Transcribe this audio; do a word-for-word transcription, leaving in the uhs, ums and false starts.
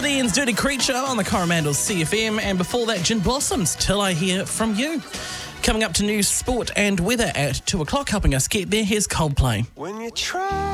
Ian's Dirty Creature on the Coromandel C F M, and before that, Gin Blossoms, Till I Hear From You. Coming up to news, sport and weather at two o'clock, helping us get there, here's Coldplay. When you try